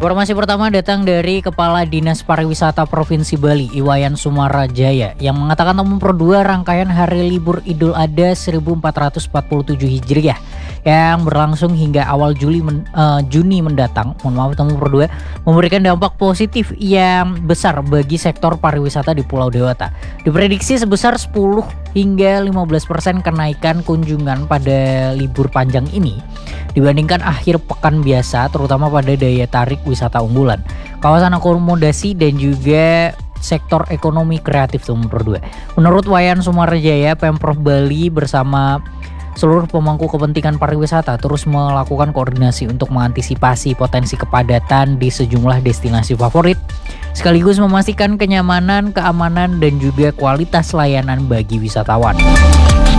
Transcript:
Informasi pertama datang dari Kepala Dinas Pariwisata Provinsi Bali, Iwayan Sumarajaya, yang mengatakan nomor 2 rangkaian Hari Libur Idul Adha 1447 Hijriah yang berlangsung hingga awal Juni mendatang. Nomor 2 memberikan dampak positif yang besar bagi sektor pariwisata di Pulau Dewata. Diprediksi sebesar 10 hingga 15% kenaikan kunjungan pada libur panjang ini dibandingkan akhir pekan biasa, terutama pada daya tarik wisata unggulan, kawasan akomodasi dan juga sektor ekonomi kreatif nomor 2. Menurut Wayan Sumarajaya, Pemprov Bali bersama seluruh pemangku kepentingan pariwisata terus melakukan koordinasi untuk mengantisipasi potensi kepadatan di sejumlah destinasi favorit, sekaligus memastikan kenyamanan, keamanan, dan juga kualitas layanan bagi wisatawan.